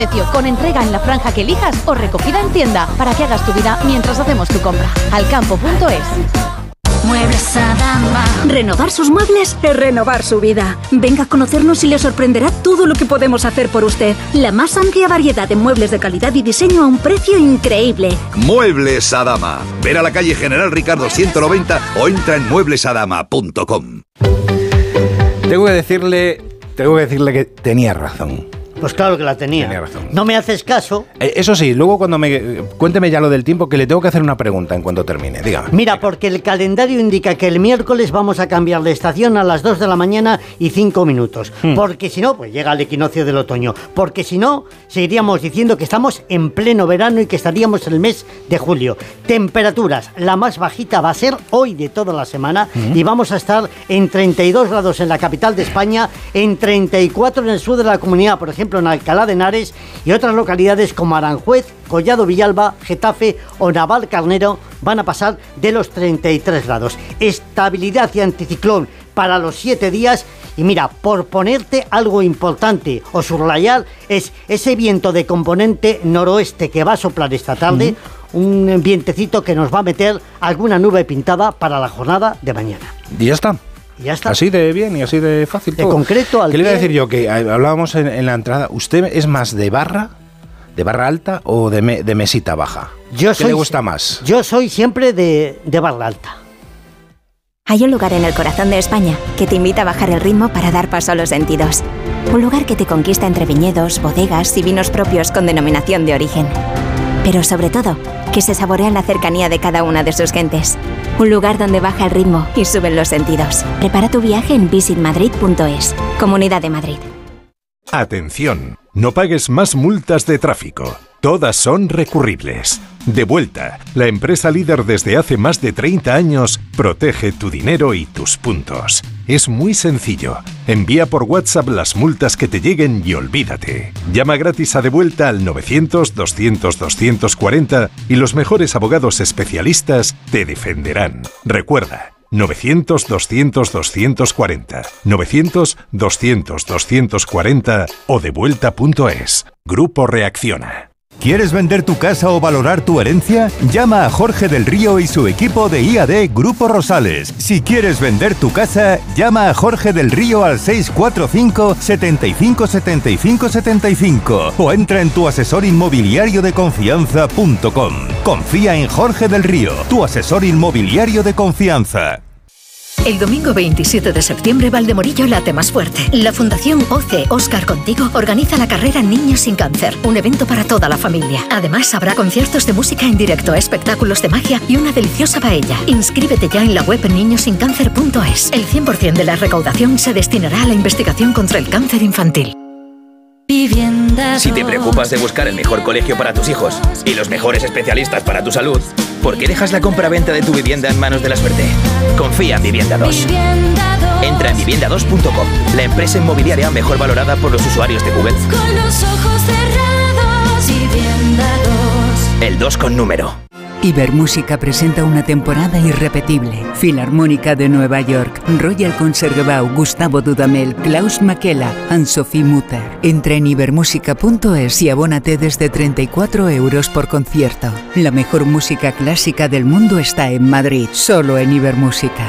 Con entrega en la franja que elijas o recogida en tienda para que hagas tu vida mientras hacemos tu compra. Alcampo.es. Muebles Adama. Renovar sus muebles es renovar su vida. Venga a conocernos y le sorprenderá todo lo que podemos hacer por usted. La más amplia variedad de muebles de calidad y diseño a un precio increíble. Muebles Adama. Ver a la calle General Ricardo 190 o entra en mueblesadama.com. Tengo que decirle que tenía razón. Pues claro que la tenía. Tenía razón. No me haces caso. Eso sí, luego cuénteme ya lo del tiempo, que le tengo que hacer una pregunta en cuanto termine. Dígame. Mira, porque el calendario indica que el miércoles vamos a cambiar de estación a las 2 de la mañana y 5 minutos. Porque si no, pues llega el equinoccio del otoño. Porque si no, seguiríamos diciendo que estamos en pleno verano y que estaríamos en el mes de julio. Temperaturas, la más bajita va a ser hoy de toda la semana y vamos a estar en 32 grados en la capital de España, en 34 en el sur de la comunidad, por ejemplo, en Alcalá de Henares y otras localidades como Aranjuez, Collado Villalba, Getafe o Navalcarnero van a pasar de los 33 grados. Estabilidad y anticiclón para los 7 días. Y mira, por ponerte algo importante o subrayar, es ese viento de componente noroeste que va a soplar esta tarde, un vientecito que nos va a meter alguna nube pintada para la jornada de mañana. Y ya está. Ya está. Así de bien y así de fácil todo. De concreto al ¿Qué le iba a decir yo? Que hablábamos en la entrada. ¿Usted es más de barra alta o de mesita baja? ¿Qué le gusta más? Yo soy siempre de barra alta. Hay un lugar en el corazón de España que te invita a bajar el ritmo para dar paso a los sentidos. Un lugar que te conquista entre viñedos, bodegas y vinos propios con denominación de origen. Pero sobre todo, que se saborea en la cercanía de cada una de sus gentes. Un lugar donde baja el ritmo y suben los sentidos. Prepara tu viaje en visitmadrid.es. Comunidad de Madrid. Atención, no pagues más multas de tráfico. Todas son recurribles. Devuelta, la empresa líder desde hace más de 30 años, protege tu dinero y tus puntos. Es muy sencillo. Envía por WhatsApp las multas que te lleguen y olvídate. Llama gratis a Devuelta al 900-200-240 y los mejores abogados especialistas te defenderán. Recuerda, 900-200-240, 900-200-240 o devuelta.es. Grupo Reacciona. ¿Quieres vender tu casa o valorar tu herencia? Llama a Jorge del Río y su equipo de IAD Grupo Rosales. Si quieres vender tu casa, llama a Jorge del Río al 645 75 75 75 o entra en tuasesorinmobiliariodeconfianza.com. Confía en Jorge del Río, tu asesor inmobiliario de confianza. El domingo 27 de septiembre, Valdemorillo late más fuerte. La Fundación OC Óscar Contigo organiza la carrera Niños sin Cáncer, un evento para toda la familia. Además, habrá conciertos de música en directo, espectáculos de magia y una deliciosa paella. Inscríbete ya en la web niñosincáncer.es. El 100% de la recaudación se destinará a la investigación contra el cáncer infantil. Si te preocupas de buscar el mejor colegio para tus hijos y los mejores especialistas para tu salud, ¿por qué dejas la compra-venta de tu vivienda en manos de la suerte? Confía en Vivienda 2. Entra en vivienda2.com, la empresa inmobiliaria mejor valorada por los usuarios de Google. Con los ojos cerrados, Vivienda 2. El 2 con número. Ibermúsica presenta una temporada irrepetible. Filarmónica de Nueva York, Royal Concertgebouw, Gustavo Dudamel, Klaus Makela, Anne-Sophie Mutter. Entra en ibermúsica.es y abónate desde 34 € por concierto. La mejor música clásica del mundo está en Madrid, solo en Ibermúsica.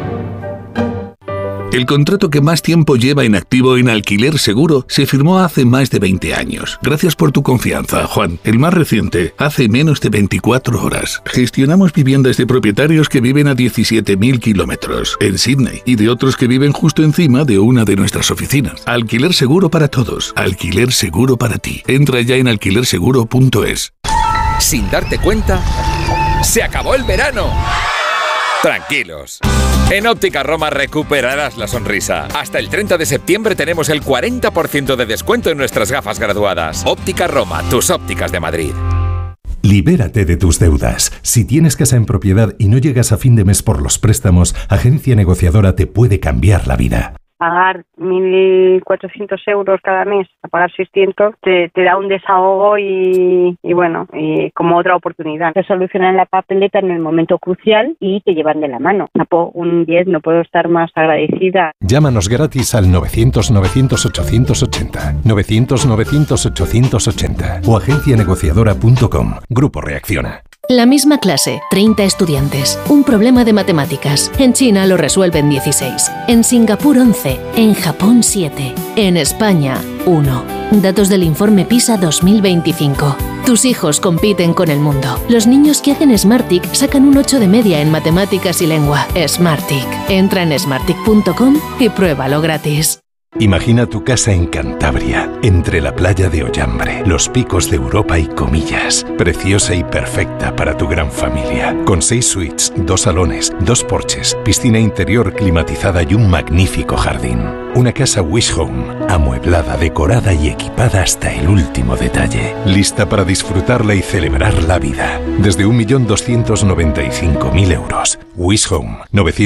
El contrato que más tiempo lleva en activo en Alquiler Seguro se firmó hace más de 20 años. Gracias por tu confianza, Juan. El más reciente, hace menos de 24 horas. Gestionamos viviendas de propietarios que viven a 17.000 kilómetros en Sydney y de otros que viven justo encima de una de nuestras oficinas. Alquiler Seguro para todos. Alquiler Seguro para ti. Entra ya en alquilerseguro.es. Sin darte cuenta, ¡se acabó el verano! Tranquilos. En Óptica Roma recuperarás la sonrisa. Hasta el 30 de septiembre tenemos el 40% de descuento en nuestras gafas graduadas. Óptica Roma, tus ópticas de Madrid. Libérate de tus deudas. Si tienes casa en propiedad y no llegas a fin de mes por los préstamos, Agencia Negociadora te puede cambiar la vida. pagar 1.400 euros cada mes a pagar 600 te da un desahogo y bueno, y como otra oportunidad. Te solucionan la papeleta en el momento crucial y te llevan de la mano. Un 10, no puedo estar más agradecida. Llámanos gratis al 900-900-880, 900-900-880 o agencianegociadora.com. Grupo Reacciona. La misma clase, 30 estudiantes, un problema de matemáticas. En China lo resuelven 16, en Singapur 11, en Japón 7, en España 1. Datos del informe PISA 2025. Tus hijos compiten con el mundo. Los niños que hacen Smartick sacan un 8 de media en matemáticas y lengua. Smartick. Entra en smartick.com y pruébalo gratis. Imagina tu casa en Cantabria, entre la playa de Ollambre, los picos de Europa y Comillas. Preciosa y perfecta para tu gran familia. Con 6 suites, 2 salones, 2 porches, piscina interior climatizada y un magnífico jardín. Una casa Wish Home, amueblada, decorada y equipada hasta el último detalle. Lista para disfrutarla y celebrar la vida. Desde 1.295.000 euros. Wish Home,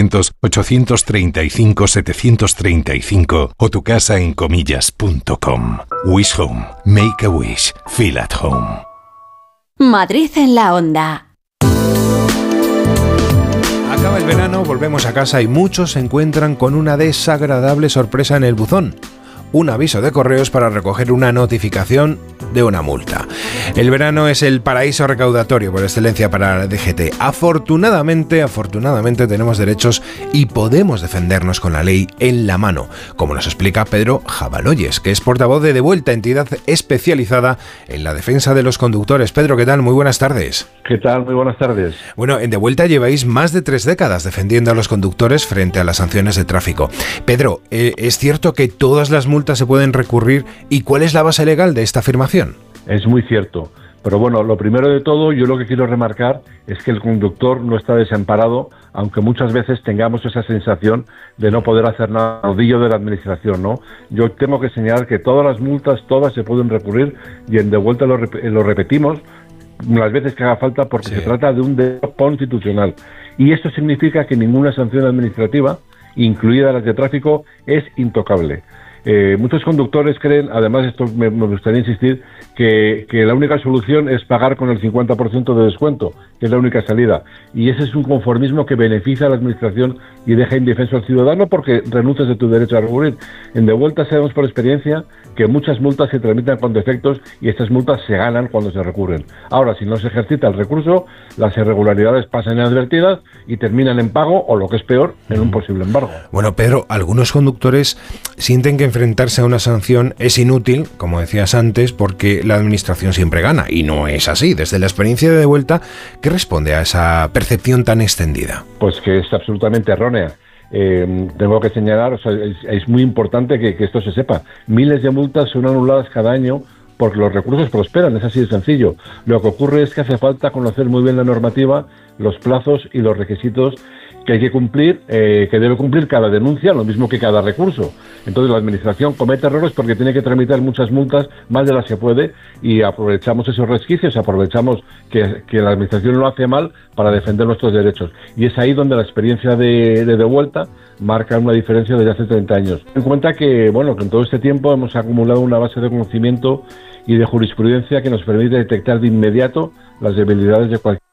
900-835-735 o tu casa en comillas.com. Wish Home. Make a wish. Feel at home. Madrid en la onda. Acaba el verano, volvemos a casa y muchos se encuentran con una desagradable sorpresa en el buzón. Un aviso de correos para recoger una notificación de una multa. El verano es el paraíso recaudatorio por excelencia para la DGT. Afortunadamente tenemos derechos y podemos defendernos con la ley en la mano, como nos explica Pedro Jabaloyes, que es portavoz de Devuelta, entidad especializada en la defensa de los conductores. Pedro, ¿qué tal? Muy buenas tardes. ¿Qué tal? Muy buenas tardes. Bueno, en Devuelta lleváis más de 3 décadas defendiendo a los conductores frente a las sanciones de tráfico. Pedro, ¿es cierto que todas las multas se pueden recurrir y cuál es la base legal de esta afirmación? Es muy cierto, pero bueno, lo primero de todo, yo lo que quiero remarcar es que el conductor no está desamparado, aunque muchas veces tengamos esa sensación de no poder hacer nada al rodillo de la administración, ¿no? Yo tengo que señalar que todas las multas, todas se pueden recurrir y en Devuelta lo repetimos las veces que haga falta porque se trata de un derecho constitucional y esto significa que ninguna sanción administrativa, incluida las de tráfico, es intocable. Muchos conductores creen, además esto me gustaría insistir, que la única solución es pagar con el 50% de descuento, que es la única salida. Y ese es un conformismo que beneficia a la administración y deja indefenso al ciudadano porque renuncias a tu derecho a recurrir. En Devuelta sabemos por experiencia que muchas multas se tramitan con defectos y estas multas se ganan cuando se recurren. Ahora, si no se ejercita el recurso, las irregularidades pasan inadvertidas y terminan en pago o, lo que es peor, en un posible embargo. Bueno, Pedro, algunos conductores sienten que enfrentarse a una sanción es inútil, como decías antes, porque la administración siempre gana, y no es así. Desde la experiencia de Devuelta, ¿qué responde a esa percepción tan extendida? Pues que es absolutamente errónea. Tengo que señalar, o sea, es muy importante que esto se sepa. Miles de multas son anuladas cada año porque los recursos prosperan, es así de sencillo. Lo que ocurre es que hace falta conocer muy bien la normativa, los plazos y los requisitos que hay que cumplir, que debe cumplir cada denuncia, lo mismo que cada recurso. Entonces la administración comete errores porque tiene que tramitar muchas multas, más de las que puede, y aprovechamos esos resquicios, aprovechamos que la administración lo hace mal para defender nuestros derechos. Y es ahí donde la experiencia de Devuelta marca una diferencia desde hace 30 años. Ten en cuenta que, bueno, que en todo este tiempo hemos acumulado una base de conocimiento y de jurisprudencia que nos permite detectar de inmediato las debilidades de cualquier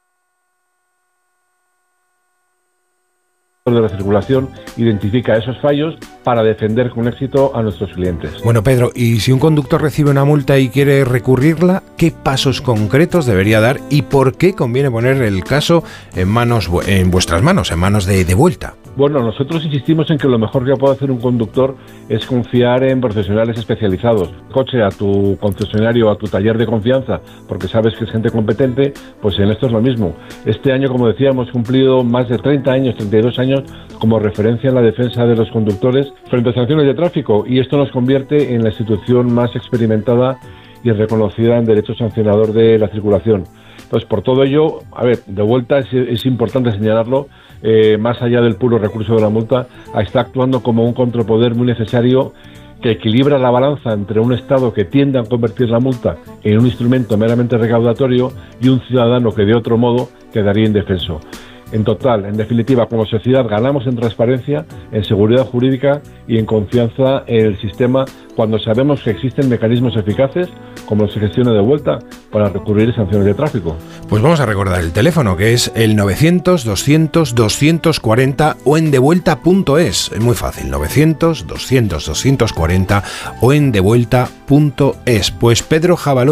de la circulación, identifica esos fallos para defender con éxito a nuestros clientes. Bueno, Pedro, y si un conductor recibe una multa y quiere recurrirla, ¿qué pasos concretos debería dar y por qué conviene poner el caso en vuestras manos, en manos de Devuelta? Bueno, nosotros insistimos en que lo mejor que puede hacer un conductor es confiar en profesionales especializados. Coche a tu concesionario, a tu taller de confianza, porque sabes que es gente competente, pues en esto es lo mismo. Este año, como decía, hemos cumplido más de 30 años, 32 años como referencia en la defensa de los conductores frente a sanciones de tráfico, y esto nos convierte en la institución más experimentada y reconocida en derecho sancionador de la circulación. Pues por todo ello, a ver, Devuelta es importante señalarlo, más allá del puro recurso de la multa, está actuando como un contrapoder muy necesario que equilibra la balanza entre un Estado que tiende a convertir la multa en un instrumento meramente recaudatorio y un ciudadano que de otro modo quedaría indefenso. En total, en definitiva, como sociedad ganamos en transparencia, en seguridad jurídica y en confianza en el sistema cuando sabemos que existen mecanismos eficaces, como los que gestiona de vuelta, para recurrir sanciones de tráfico. Pues vamos a recordar el teléfono, que es el 900-200-240 o en devuelta.es. Es muy fácil, 900-200-240 o en devuelta.es. Pues Pedro Jabaló